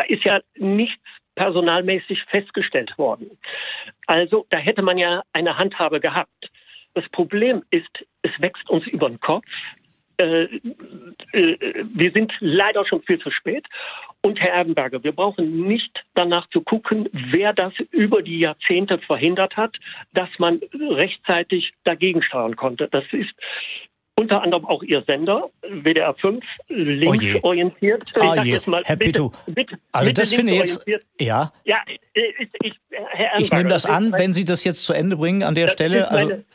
ist ja nichts personalmäßig festgestellt worden. Also da hätte man ja eine Handhabe gehabt. Das Problem ist, es wächst uns über den Kopf. Wir sind leider schon viel zu spät. Und Herr Erdenberger, wir brauchen nicht danach zu gucken, wer das über die Jahrzehnte verhindert hat, dass man rechtzeitig dagegen steuern konnte. Das ist unter anderem auch Ihr Sender, WDR 5, linksorientiert. Herr Pitou, also das finde ich jetzt, ja. Ja, Herr Erdenberger, ich nehme das an, wenn Sie das jetzt zu Ende bringen an der Stelle.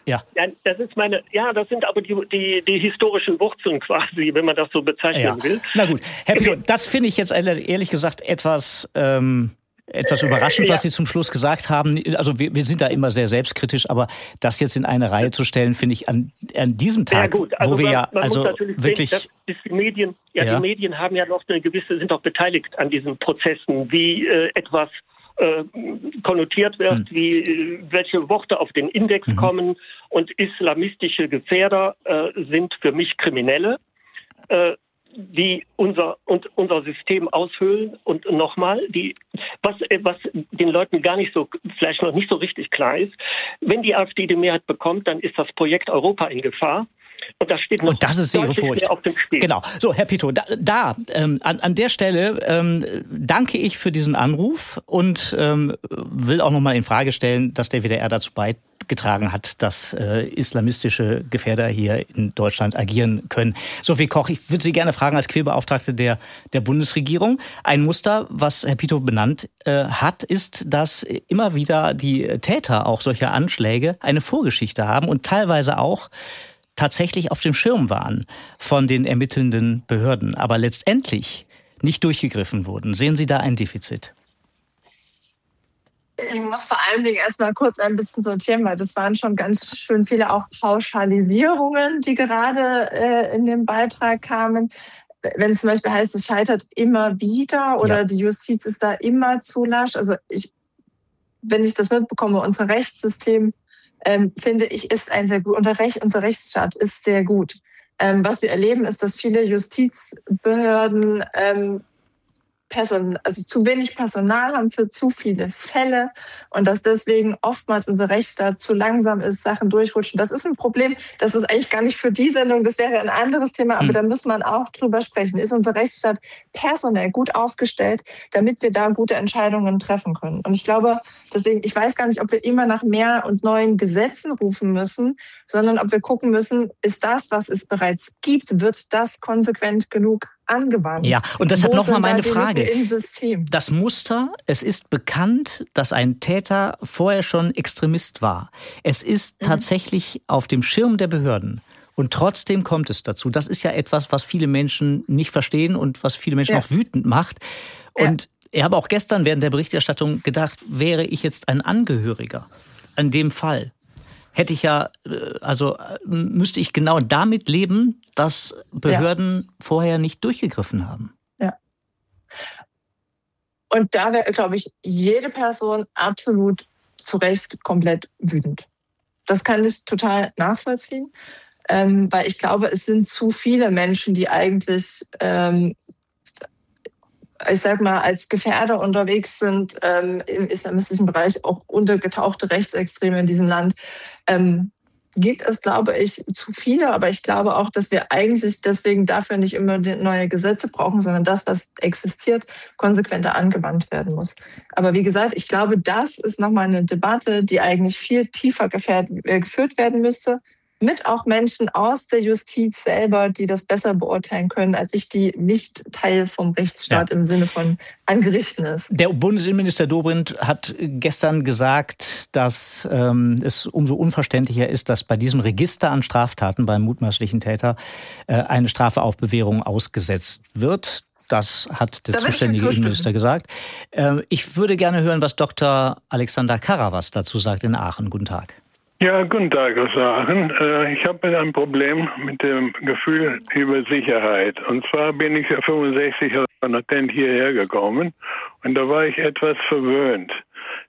Das sind aber die historischen Wurzeln quasi, wenn man das so bezeichnen will. Na gut, Herr Pitou, das finde ich jetzt ehrlich gesagt etwas überraschend, was Sie zum Schluss gesagt haben. Also wir sind da immer sehr selbstkritisch, aber das jetzt in eine Reihe zu stellen, finde ich an diesem Tag, wo wir man muss wirklich sehen, die Medien haben ja noch sind auch beteiligt an diesen Prozessen, wie etwas konnotiert wird, wie welche Worte auf den Index kommen, und islamistische Gefährder sind für mich Kriminelle, die unser System aushöhlen. Und nochmal, was den Leuten vielleicht noch nicht so richtig klar ist, wenn die AfD die Mehrheit bekommt, dann ist das Projekt Europa in Gefahr. Und das ist Ihre Furcht. Auf dem Spiel. Genau. So, Herr Pitou, an der Stelle danke ich für diesen Anruf und will auch nochmal in Frage stellen, dass der WDR dazu beigetragen hat, dass islamistische Gefährder hier in Deutschland agieren können. Sophie Koch, ich würde Sie gerne fragen als Querbeauftragte der Bundesregierung. Ein Muster, was Herr Pitou benannt hat, ist, dass immer wieder die Täter auch solcher Anschläge eine Vorgeschichte haben und teilweise auch tatsächlich auf dem Schirm waren von den ermittelnden Behörden, aber letztendlich nicht durchgegriffen wurden. Sehen Sie da ein Defizit? Ich muss vor allen Dingen erstmal kurz ein bisschen sortieren, weil das waren schon ganz schön viele auch Pauschalisierungen, die gerade in dem Beitrag kamen. Wenn es zum Beispiel heißt, es scheitert immer wieder oder die Justiz ist da immer zu lasch. Also wenn ich das mitbekomme, unser Rechtssystem finde ich, ist ein sehr gut, unser Rechtsstaat ist sehr gut. Was wir erleben, ist, dass viele Justizbehörden zu wenig Personal haben für zu viele Fälle und dass deswegen oftmals unser Rechtsstaat zu langsam ist, Sachen durchrutschen. Das ist ein Problem, das ist eigentlich gar nicht für die Sendung, das wäre ein anderes Thema, aber da muss man auch drüber sprechen. Ist unser Rechtsstaat personell gut aufgestellt, damit wir da gute Entscheidungen treffen können? Und ich glaube, deswegen, ich weiß gar nicht, ob wir immer nach mehr und neuen Gesetzen rufen müssen, sondern ob wir gucken müssen, ist das, was es bereits gibt, wird das konsequent genug angewandt? Ja, und deshalb nochmal meine Frage. Das Muster, es ist bekannt, dass ein Täter vorher schon Extremist war. Es ist tatsächlich auf dem Schirm der Behörden. Und trotzdem kommt es dazu. Das ist ja etwas, was viele Menschen nicht verstehen und was viele Menschen auch wütend macht. Und ich habe auch gestern während der Berichterstattung gedacht, wäre ich jetzt ein Angehöriger an dem Fall, hätte ich müsste ich genau damit leben, dass Behörden vorher nicht durchgegriffen haben. Ja. Und da wäre, glaube ich, jede Person absolut zu Recht komplett wütend. Das kann ich total nachvollziehen, weil ich glaube, es sind zu viele Menschen, die eigentlich ich sag mal, als Gefährder unterwegs sind, im islamistischen Bereich, auch untergetauchte Rechtsextreme in diesem Land, gibt es, glaube ich, zu viele. Aber ich glaube auch, dass wir eigentlich deswegen dafür nicht immer neue Gesetze brauchen, sondern das, was existiert, konsequenter angewandt werden muss. Aber wie gesagt, ich glaube, das ist nochmal eine Debatte, die eigentlich viel tiefer geführt werden müsste, mit auch Menschen aus der Justiz selber, die das besser beurteilen können, als ich, die nicht Teil vom Rechtsstaat im Sinne von an Gerichten ist. Der Bundesinnenminister Dobrindt hat gestern gesagt, dass es umso unverständlicher ist, dass bei diesem Register an Straftaten beim mutmaßlichen Täter eine Strafe auf Bewährung ausgesetzt wird. Das hat der zuständige Innenminister gesagt. Ich würde gerne hören, was Dr. Alexander Karawas dazu sagt in Aachen. Guten Tag. Ja, guten Tag aus Aachen. Ich habe ein Problem mit dem Gefühl über Sicherheit. Und zwar bin ich 65 von Attent hierher gekommen und da war ich etwas verwöhnt.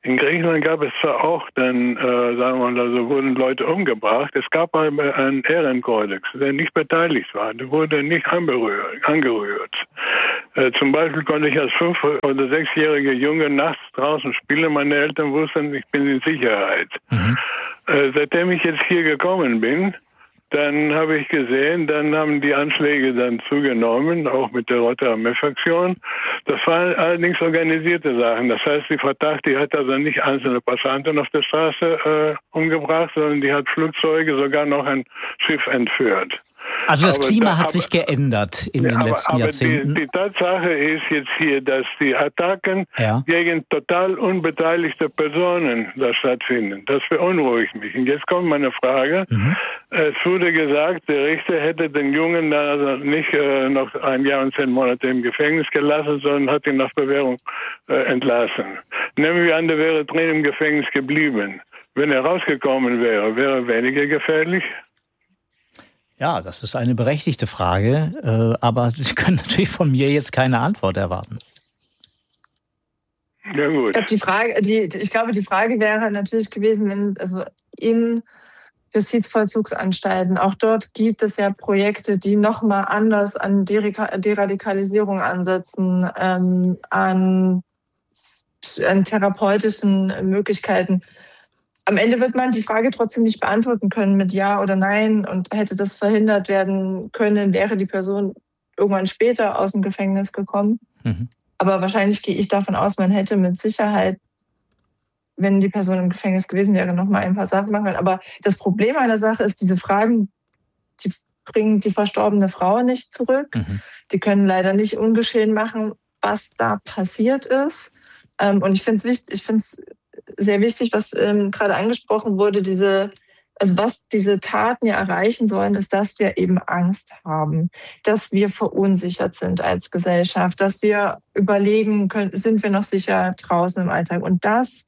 In Griechenland gab es zwar auch dann, sagen wir mal, so wurden Leute umgebracht. Es gab aber einen Ehrenkodex, der nicht beteiligt war. Der wurde nicht angerührt. Zum Beispiel konnte ich als 5- oder 6-jähriger Junge nachts draußen spielen. Meine Eltern wussten, ich bin in Sicherheit. Seitdem ich jetzt hier gekommen bin, dann habe ich gesehen, dann haben die Anschläge dann zugenommen, auch mit der Rote Armee-Fraktion. Das waren allerdings organisierte Sachen. Das heißt, die Verdacht, die hat also nicht einzelne Passanten auf der Straße umgebracht, sondern die hat Flugzeuge, sogar noch ein Schiff entführt. Also das Klima hat sich geändert in den letzten Jahrzehnten. Die Tatsache ist jetzt hier, dass die Attacken gegen total unbeteiligte Personen da stattfinden. Das beunruhigt mich. Und jetzt kommt meine Frage. Es wurde gesagt, der Richter hätte den Jungen dann also nicht noch 1 Jahr und 10 Monate im Gefängnis gelassen, sondern hat ihn nach Bewährung entlassen. Nehmen wir an, der wäre drin im Gefängnis geblieben. Wenn er rausgekommen wäre, wäre er weniger gefährlich? Ja, das ist eine berechtigte Frage, aber Sie können natürlich von mir jetzt keine Antwort erwarten. Ja, gut. Ich glaube, die Frage wäre natürlich gewesen, wenn, also in Justizvollzugsanstalten, auch dort gibt es ja Projekte, die nochmal anders an Deradikalisierung ansetzen, an therapeutischen Möglichkeiten. Am Ende wird man die Frage trotzdem nicht beantworten können mit Ja oder Nein. Und hätte das verhindert werden können, wäre die Person irgendwann später aus dem Gefängnis gekommen. Aber wahrscheinlich gehe ich davon aus, man hätte mit Sicherheit, wenn die Person im Gefängnis gewesen wäre, noch mal ein paar Sachen machen können. Aber das Problem an der Sache ist, diese Fragen, die bringen die verstorbene Frau nicht zurück. Die können leider nicht ungeschehen machen, was da passiert ist. Und ich finde es sehr wichtig, was gerade angesprochen wurde, was diese Taten ja erreichen sollen, ist, dass wir eben Angst haben, dass wir verunsichert sind als Gesellschaft, dass wir überlegen können, sind wir noch sicher draußen im Alltag? Und das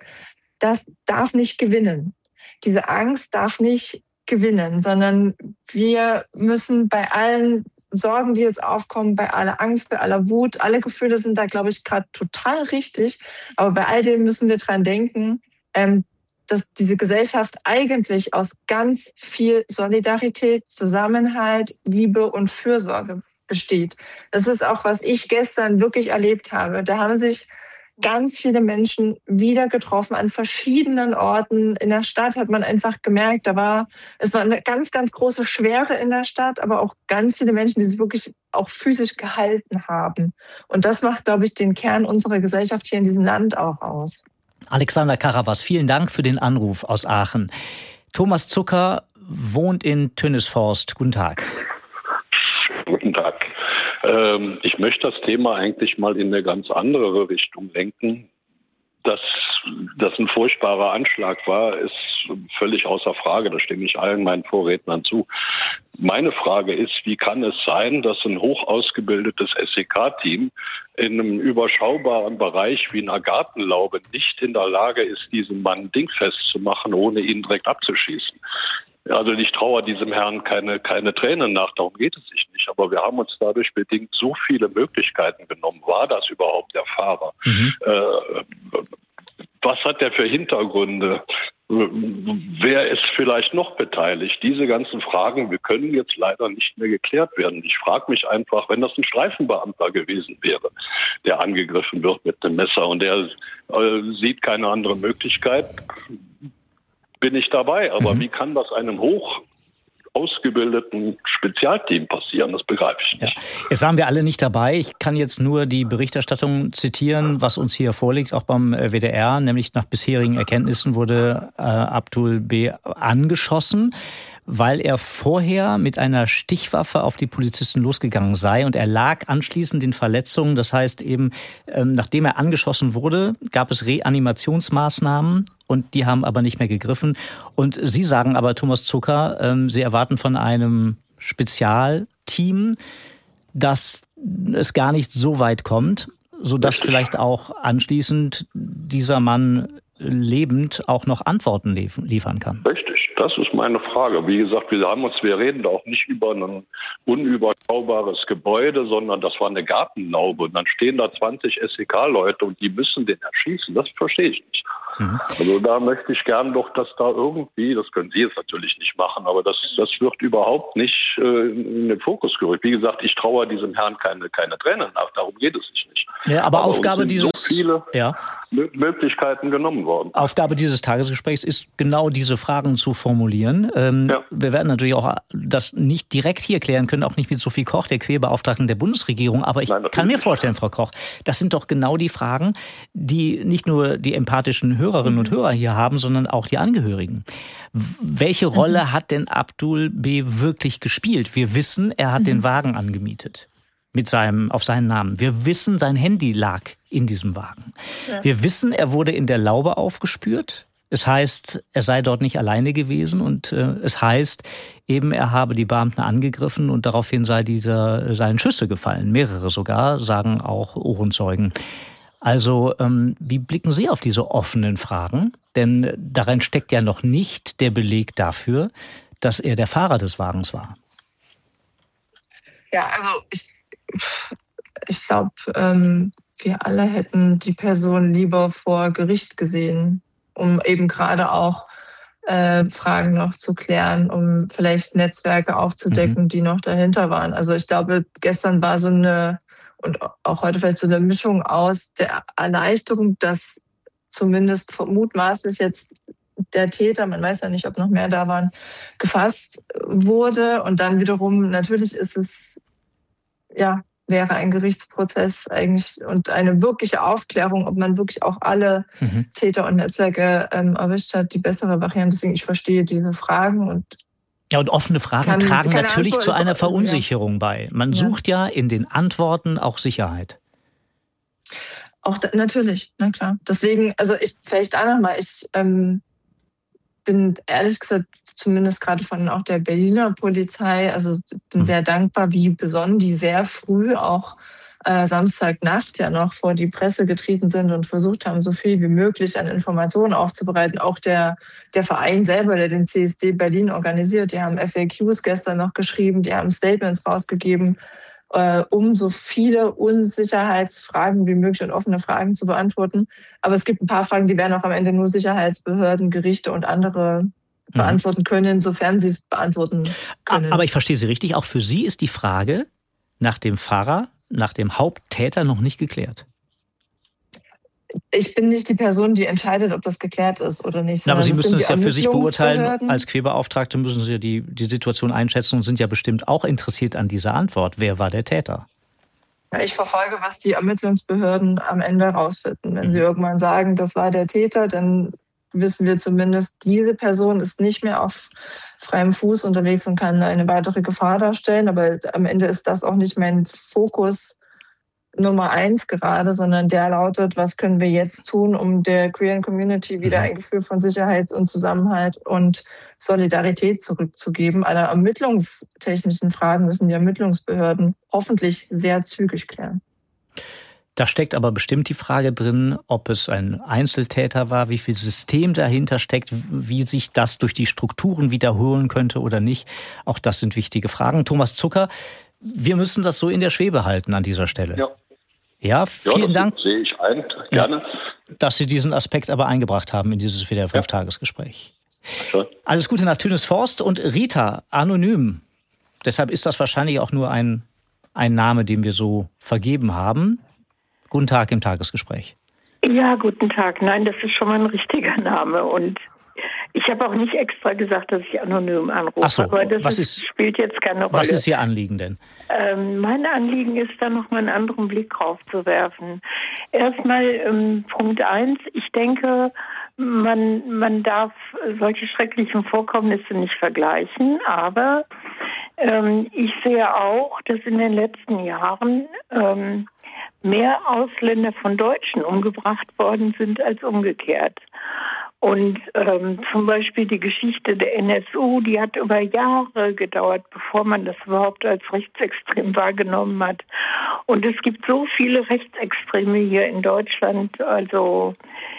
darf nicht gewinnen. Diese Angst darf nicht gewinnen, sondern wir müssen bei allen Sorgen, die jetzt aufkommen, bei aller Angst, bei aller Wut, alle Gefühle sind da, glaube ich, gerade total richtig. Aber bei all dem müssen wir dran denken, dass diese Gesellschaft eigentlich aus ganz viel Solidarität, Zusammenhalt, Liebe und Fürsorge besteht. Das ist auch, was ich gestern wirklich erlebt habe. Da haben sich ganz viele Menschen wieder getroffen an verschiedenen Orten. In der Stadt hat man einfach gemerkt, es war eine ganz, ganz große Schwere in der Stadt, aber auch ganz viele Menschen, die sich wirklich auch physisch gehalten haben. Und das macht, glaube ich, den Kern unserer Gesellschaft hier in diesem Land auch aus. Alexander Karawas, vielen Dank für den Anruf aus Aachen. Thomas Zucker wohnt in Tönnesforst. Guten Tag. Guten Tag. Ich möchte das Thema eigentlich mal in eine ganz andere Richtung lenken. Dass das ein furchtbarer Anschlag war, ist völlig außer Frage. Da stimme ich allen meinen Vorrednern zu. Meine Frage ist, wie kann es sein, dass ein hoch ausgebildetes SEK-Team in einem überschaubaren Bereich wie einer Gartenlaube nicht in der Lage ist, diesen Mann dingfest zu machen, ohne ihn direkt abzuschießen? Also ich traue diesem Herrn keine Tränen nach, darum geht es sich nicht. Aber wir haben uns dadurch bedingt so viele Möglichkeiten genommen. War das überhaupt der Fahrer? Was hat der für Hintergründe? Wer ist vielleicht noch beteiligt? Diese ganzen Fragen, wir können jetzt leider nicht mehr geklärt werden. Ich frage mich einfach, wenn das ein Streifenbeamter gewesen wäre, der angegriffen wird mit dem Messer und der sieht keine andere Möglichkeit, bin ich dabei. Aber wie kann das einem hoch ausgebildeten Spezialteam passieren? Das begreife ich nicht. Ja. Jetzt waren wir alle nicht dabei. Ich kann jetzt nur die Berichterstattung zitieren, was uns hier vorliegt, auch beim WDR. Nämlich nach bisherigen Erkenntnissen wurde Abdul B. angeschossen, weil er vorher mit einer Stichwaffe auf die Polizisten losgegangen sei. Und er lag anschließend in Verletzungen. Das heißt eben, nachdem er angeschossen wurde, gab es Reanimationsmaßnahmen. Und die haben aber nicht mehr gegriffen. Und Sie sagen aber, Thomas Zucker, Sie erwarten von einem Spezialteam, dass es gar nicht so weit kommt, sodass vielleicht auch anschließend dieser Mann lebend auch noch Antworten liefern kann. Richtig, das ist meine Frage. Wie gesagt, wir reden da auch nicht über ein unüberschaubares Gebäude, sondern das war eine Gartenlaube. Und dann stehen da 20 SEK-Leute und die müssen den erschießen. Das verstehe ich nicht. Also da möchte ich gern doch, dass da irgendwie, das können Sie jetzt natürlich nicht machen, aber das wird überhaupt nicht in den Fokus gerückt. Wie gesagt, ich traue diesem Herrn keine Tränen nach, darum geht es nicht. Ja, aber Aufgabe dieses... so viele Möglichkeiten genommen worden. Aufgabe dieses Tagesgesprächs ist, genau diese Fragen zu formulieren. Wir werden natürlich auch das nicht direkt hier klären können, auch nicht mit Sophie Koch, der Querbeauftragten der Bundesregierung. Aber ich kann mir vorstellen, Frau Koch, das sind doch genau die Fragen, die nicht nur die empathischen Hörerinnen und Hörer hier haben, sondern auch die Angehörigen. Welche Rolle hat denn Abdul B. wirklich gespielt? Wir wissen, er hat den Wagen angemietet. Auf seinen Namen. Wir wissen, sein Handy lag in diesem Wagen. Ja. Wir wissen, er wurde in der Laube aufgespürt. Es heißt, er sei dort nicht alleine gewesen und es heißt eben, er habe die Beamten angegriffen und daraufhin seien Schüsse gefallen. Mehrere sogar, sagen auch Ohrenzeugen. Also, wie blicken Sie auf diese offenen Fragen? Denn darin steckt ja noch nicht der Beleg dafür, dass er der Fahrer des Wagens war. Ja, also ich glaube, wir alle hätten die Person lieber vor Gericht gesehen, um eben gerade auch Fragen noch zu klären, um vielleicht Netzwerke aufzudecken, die noch dahinter waren. Also ich glaube, gestern war so eine, und auch heute vielleicht so eine Mischung aus der Erleichterung, dass zumindest mutmaßlich jetzt der Täter, man weiß ja nicht, ob noch mehr da waren, gefasst wurde. Und dann wiederum, natürlich ist es, wäre ein Gerichtsprozess eigentlich und eine wirkliche Aufklärung, ob man wirklich auch alle Täter und Netzwerke erwischt hat, die bessere Variante. Deswegen, ich verstehe diese Fragen und offene Fragen tragen natürlich zu einer Verunsicherung bei. Man sucht ja in den Antworten auch Sicherheit. Auch natürlich, na klar. Deswegen, also vielleicht auch nochmal, ich bin ehrlich gesagt, zumindest gerade von auch der Berliner Polizei, also bin sehr dankbar, wie besonnen die sehr früh auch Samstagnacht ja noch vor die Presse getreten sind und versucht haben, so viel wie möglich an Informationen aufzubereiten. Auch der Verein selber, der den CSD Berlin organisiert, die haben FAQs gestern noch geschrieben, die haben Statements rausgegeben, um so viele Unsicherheitsfragen wie möglich und offene Fragen zu beantworten. Aber es gibt ein paar Fragen, die werden auch am Ende nur Sicherheitsbehörden, Gerichte und andere beantworten können, sofern sie es beantworten können. Aber ich verstehe Sie richtig, auch für Sie ist die Frage nach dem Fahrer, nach dem Haupttäter noch nicht geklärt. Ich bin nicht die Person, die entscheidet, ob das geklärt ist oder nicht. Aber Sie müssen es ja für sich beurteilen. Als Querbeauftragte müssen Sie ja die Situation einschätzen und sind ja bestimmt auch interessiert an dieser Antwort. Wer war der Täter? Ja, ich verfolge, was die Ermittlungsbehörden am Ende herausfinden. Wenn sie irgendwann sagen, das war der Täter, dann wissen wir zumindest, diese Person ist nicht mehr auf freiem Fuß unterwegs und kann eine weitere Gefahr darstellen. Aber am Ende ist das auch nicht mein Fokus Nummer 1 gerade, sondern der lautet, was können wir jetzt tun, um der queeren Community wieder ein Gefühl von Sicherheit und Zusammenhalt und Solidarität zurückzugeben. Alle ermittlungstechnischen Fragen müssen die Ermittlungsbehörden hoffentlich sehr zügig klären. Da steckt aber bestimmt die Frage drin, ob es ein Einzeltäter war, wie viel System dahinter steckt, wie sich das durch die Strukturen wiederholen könnte oder nicht. Auch das sind wichtige Fragen. Thomas Zucker, wir müssen das so in der Schwebe halten an dieser Stelle. Ja, vielen Dank. Sehe ich ein. Gerne. Dass Sie diesen Aspekt aber eingebracht haben in dieses WDR 5-Tagesgespräch. Alles Gute nach Tönisforst und Rita, anonym. Deshalb ist das wahrscheinlich auch nur ein Name, den wir so vergeben haben. Guten Tag im Tagesgespräch. Ja, guten Tag. Nein, das ist schon mal ein richtiger Name. Und ich habe auch nicht extra gesagt, dass ich anonym anrufe. Ach so, aber das spielt jetzt keine Rolle. Was ist Ihr Anliegen denn? Mein Anliegen ist, da noch mal einen anderen Blick drauf zu werfen. Erstmal Punkt 1. Ich denke, man darf solche schrecklichen Vorkommnisse nicht vergleichen. Aber ich sehe auch, dass in den letzten Jahren mehr Ausländer von Deutschen umgebracht worden sind als umgekehrt. Und zum Beispiel die Geschichte der NSU, die hat über Jahre gedauert, bevor man das überhaupt als rechtsextrem wahrgenommen hat. Und es gibt so viele Rechtsextreme hier in Deutschland. Also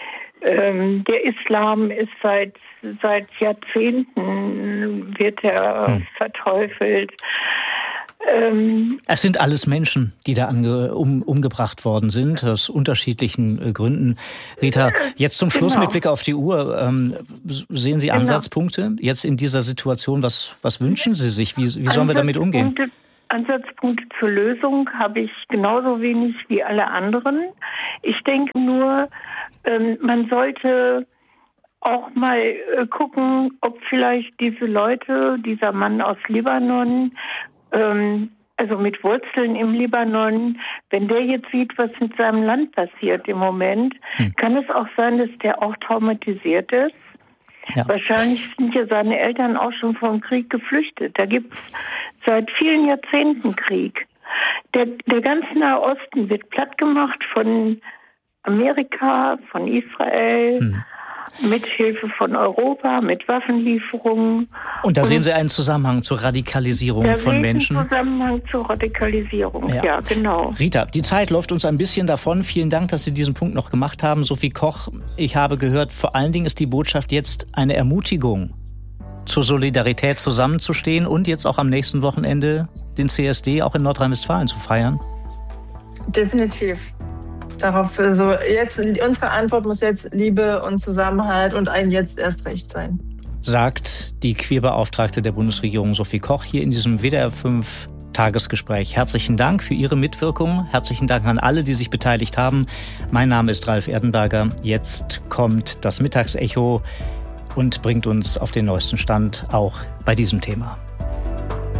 der Islam ist seit Jahrzehnten wird er verteufelt. Es sind alles Menschen, die da umgebracht worden sind, aus unterschiedlichen Gründen. Rita, jetzt zum Schluss mit Blick auf die Uhr. Sehen Sie Ansatzpunkte jetzt in dieser Situation? Was wünschen Sie sich? Wie sollen wir damit umgehen? Ansatzpunkte zur Lösung habe ich genauso wenig wie alle anderen. Ich denke nur, man sollte auch mal gucken, ob vielleicht diese Leute, dieser Mann aus Libanon, also mit Wurzeln im Libanon, wenn der jetzt sieht, was mit seinem Land passiert im Moment, kann es auch sein, dass der auch traumatisiert ist. Ja. Wahrscheinlich sind ja seine Eltern auch schon vom Krieg geflüchtet. Da gibt es seit vielen Jahrzehnten Krieg. Der ganze Nahe Osten wird plattgemacht von Amerika, von Israel, mit Hilfe von Europa, mit Waffenlieferungen. Und da sehen Sie einen Zusammenhang zur Radikalisierung von Menschen? Einen Zusammenhang zur Radikalisierung, ja, genau. Rita, die Zeit läuft uns ein bisschen davon. Vielen Dank, dass Sie diesen Punkt noch gemacht haben. Sophie Koch, ich habe gehört, vor allen Dingen ist die Botschaft jetzt eine Ermutigung, zur Solidarität zusammenzustehen und jetzt auch am nächsten Wochenende den CSD auch in Nordrhein-Westfalen zu feiern. Definitiv. Darauf, also jetzt, unsere Antwort muss jetzt Liebe und Zusammenhalt und ein Jetzt erst recht sein. Sagt die Queerbeauftragte der Bundesregierung Sophie Koch hier in diesem WDR 5 Tagesgespräch. Herzlichen Dank für Ihre Mitwirkung. Herzlichen Dank an alle, die sich beteiligt haben. Mein Name ist Ralf Erdenberger. Jetzt kommt das Mittagsecho und bringt uns auf den neuesten Stand auch bei diesem Thema.